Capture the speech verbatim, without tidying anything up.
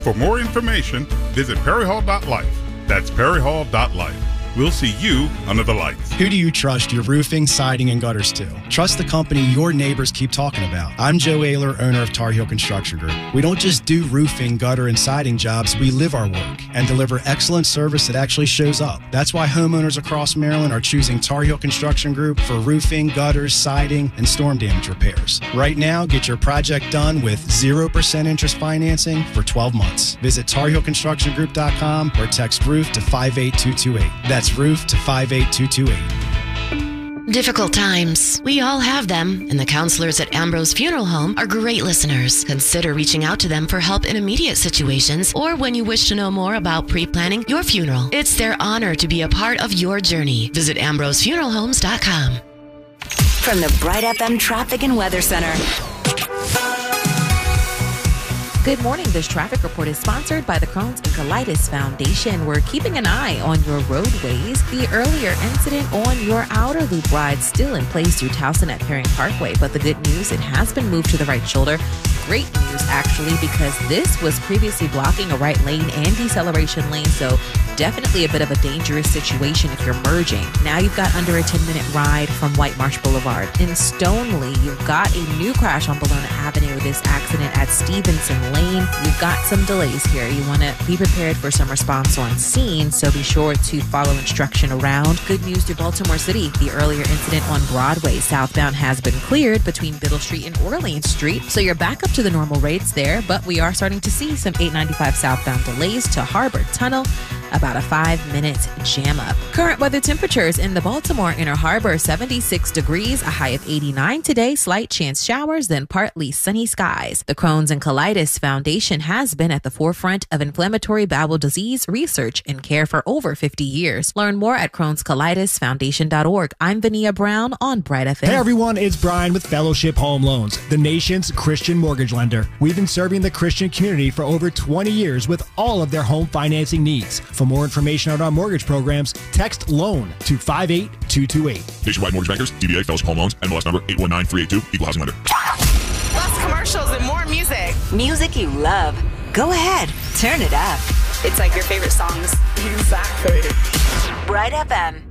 For more information, visit perry hall dot life. That's perry hall dot life. We'll see you under the lights. Who do you trust your roofing, siding, and gutters to? Trust the company your neighbors keep talking about. I'm Joe Ayler, owner of Tar Heel Construction Group. We don't just do roofing, gutter, and siding jobs. We live our work and deliver excellent service that actually shows up. That's why homeowners across Maryland are choosing Tar Heel Construction Group for roofing, gutters, siding, and storm damage repairs. Right now, get your project done with zero percent interest financing for twelve months. Visit tar heel construction group dot com or text roof to five eight two two eight. That's roof to five eight two two eight. Difficult times. We all have them, and the counselors at Ambrose Funeral Home are great listeners. Consider reaching out to them for help in immediate situations or when you wish to know more about pre-planning your funeral. It's their honor to be a part of your journey. Visit ambrose funeral homes dot com. From the Bright F M Traffic and Weather Center. Good morning. This traffic report is sponsored by the Crohn's and Colitis Foundation. We're keeping an eye on your roadways. The earlier incident on your outer loop ride still in place through Towson at Herring Parkway, but the good news, it has been moved to the right shoulder. Great news, actually, because this was previously blocking a right lane and deceleration lane, so definitely a bit of a dangerous situation if you're merging. Now you've got under a ten-minute ride from White Marsh Boulevard. In Stoneleigh, you've got a new crash on Bologna Avenue. This accident at Stevenson Lane. You've got some delays here. You want to be prepared for some response on scene, so be sure to follow instruction around. Good news to Baltimore City. The earlier incident on Broadway southbound has been cleared between Biddle Street and Orleans Street, so you're back up to the normal rates there, but we are starting to see some eight ninety-five southbound delays to Harbor Tunnel. About a five-minute jam up. Current weather temperatures in the Baltimore Inner Harbor, seventy-six degrees, a high of eighty-nine today, slight chance showers, then partly sunny skies. The Crohn's and Colitis Foundation has been at the forefront of inflammatory bowel disease research and care for over fifty years. Learn more at crohns colitis foundation dot org. I'm Vania Brown on Bright F M. Hey everyone, it's Brian with Fellowship Home Loans, the nation's Christian mortgage lender. We've been serving the Christian community for over twenty years with all of their home financing needs. For more information on our mortgage programs, text LOAN to five eight two two eight. Nationwide Mortgage Bankers, D B A Fellowship Home Loans, N M L S number eight one nine three eight two, Equal Housing Lender. Less commercials and more music. Music you love. Go ahead, turn it up. It's like your favorite songs. Exactly. Bright F M.